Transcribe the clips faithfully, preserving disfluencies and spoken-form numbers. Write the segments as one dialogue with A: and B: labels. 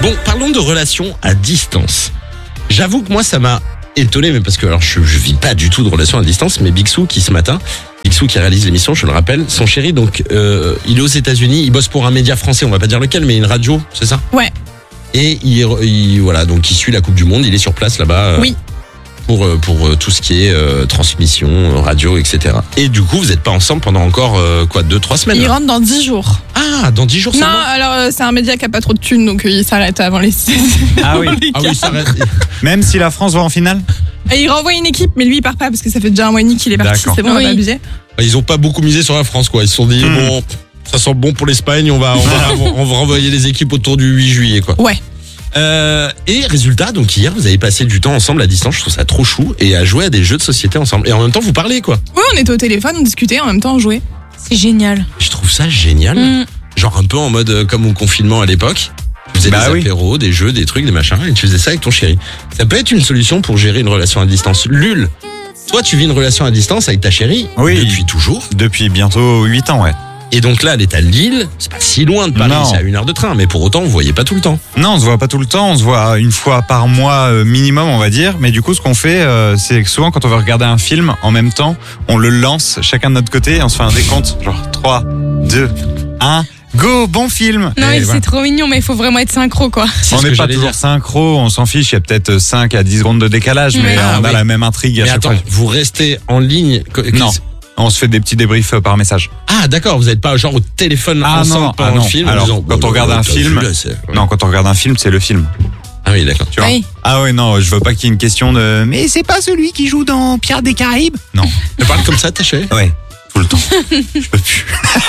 A: Bon, parlons de relations à distance. J'avoue que moi, ça m'a étonné, mais parce que alors je, je vis pas du tout de relations à distance, mais Bixou qui ce matin, Bixou qui réalise l'émission, je le rappelle, son chéri, donc euh, il est aux États-Unis, il bosse pour un média français, on va pas dire lequel, mais une radio, c'est ça ?
B: Ouais.
A: Et il, il voilà, donc il suit la Coupe du Monde, il est sur place là-bas. Euh,
B: oui.
A: Pour, pour tout ce qui est euh, transmission, radio, et cetera. Et du coup, vous n'êtes pas ensemble pendant encore, euh, quoi, deux, trois semaines
B: Il
A: là.
B: rentre dans dix jours.
A: Ah, dans dix jours
B: Non,
A: seulement.
B: alors euh, c'est un média qui a pas trop de thunes, donc euh, il s'arrête avant les
C: Ah oui.
A: Ah oui, ça reste.
C: Même si la France va en finale.
B: Et il renvoie une équipe, mais lui il part pas parce que ça fait déjà un mois et demi qu'il est parti,
C: D'accord.
B: c'est bon, on va
D: Oui.
B: pas abuser.
A: Ils ont pas beaucoup misé sur la France, quoi. Ils se sont dit,
C: Hmm.
A: bon, ça sent bon pour l'Espagne, on va, on va, on va renvoyer les équipes autour du huit juillet, quoi.
B: Ouais.
A: Euh, et résultat, donc hier, vous avez passé du temps ensemble à distance, je trouve ça trop chou, et à jouer à des jeux de société ensemble. Et en même temps, vous parlez, quoi.
B: Ouais, on était au téléphone, on discutait, en même temps on jouait.
D: C'est génial.
A: Je trouve ça génial.
D: Mm.
A: Genre un peu en mode euh, comme au confinement à l'époque. Tu faisais
C: Bah
A: des
C: oui.
A: apéros, des jeux, des trucs, des machins, et tu faisais ça avec ton chéri. Ça peut être une solution pour gérer une relation à distance. Lul, toi tu vis une relation à distance avec ta chérie
C: Oui.
A: depuis toujours.
C: Depuis bientôt huit ans, ouais.
A: Et donc là, elle est à Lille, c'est pas si loin de Paris,
C: Non.
A: c'est à une heure de train, mais pour autant, vous voyez pas tout le temps.
C: Non, on se voit pas tout le temps, on se voit une fois par mois euh, minimum, on va dire. Mais du coup, ce qu'on fait, euh, c'est que souvent quand on veut regarder un film, en même temps, on le lance chacun de notre côté et on se fait un décompte. Genre trois, deux, un, go, bon film.
D: Non,
C: Et
D: mais
C: voilà.
D: c'est trop mignon, mais il faut vraiment être synchro, quoi.
A: C'est
C: On
A: ce
C: n'est
A: que
C: pas
A: j'allais
C: toujours
A: dire.
C: synchro, on s'en fiche, il y a peut-être cinq à dix secondes de décalage, mais
A: Ah,
C: on a
A: oui.
C: la même intrigue à
A: Mais
C: chaque
A: attends,
C: fois.
A: vous restez en ligne. que- que-
C: Non. On se fait des petits débriefs euh, par message.
A: Ah d'accord, vous n'êtes pas genre au téléphone
C: Ah,
A: ensemble
C: non,
A: pendant
C: ah,
A: le
C: non.
A: film. en
C: Alors,
A: disant,
C: quand on regarde un
A: t'as
C: film-
A: vu, là, c'est-
C: Non, quand on regarde un film, c'est le film.
A: Ah oui, d'accord.
C: Tu vois.
D: Oui.
C: Ah ouais, non, je veux pas qu'il y ait une question de mais c'est pas celui qui joue dans Pirates des Caraïbes. Non.
A: Tu parles comme ça, ta chérie?
C: Ouais, tout le temps. Je peux plus.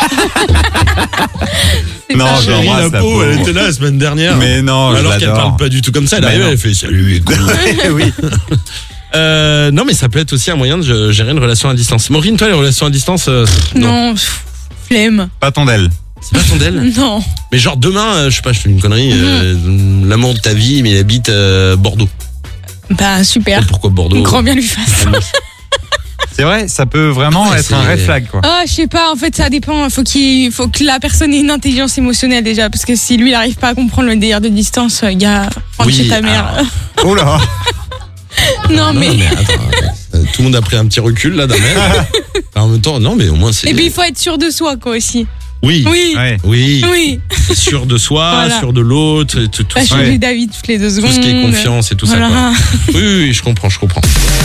C: non,
D: pas
C: je
D: vrai.
C: l'embrasse, la pauvre.
A: elle était là la semaine dernière.
C: Mais non, je
A: alors qu'elle
C: l'adore.
A: parle pas du tout comme ça, elle
C: Bah
A: arrive,
C: non.
A: elle fait salut. écoute.
C: oui.
A: Euh, non, mais ça peut être aussi un moyen de gérer une relation à distance. Maureen, toi, les relations à distance, euh,
D: Non, pff, flemme.
C: Pas ton d'elle.
A: c'est pas ton d'elle.
D: Non.
A: Mais genre demain, euh, je sais pas, je fais une connerie, euh, l'amour de ta vie, mais il habite euh, Bordeaux.
D: Bah, super.
A: Pourquoi Bordeaux?
D: Grand bien lui fasse.
C: C'est vrai, ça peut vraiment
A: Ouais,
C: être
A: c'est-
C: un red flag, quoi.
D: Ah, je sais pas, en fait, ça dépend. Faut qu'il faut que la personne ait une intelligence émotionnelle déjà. Parce que si lui, il arrive pas à comprendre le délire de distance, euh, gars, rentre
A: Oui,
D: chez ta mère.
A: alors.
C: Oh là.
D: non, mais.
A: Non, mais attends, euh, tout le monde a pris un petit recul là d'un même. En même temps, non, mais au moins c'est.
D: Et puis, il faut être sûr de soi, quoi, aussi.
A: Oui.
D: Oui.
C: Ouais.
A: Oui.
D: Oui.
A: Sûr de soi,
D: Voilà.
A: sûr de l'autre, tout, tout,
D: Pas
A: ça.
D: changer
C: Ouais.
D: d'avis toutes les deux secondes.
A: Tout ce qui est confiance et tout ça.
D: Voilà.
A: Quoi. Oui, oui, oui, je comprends, je comprends.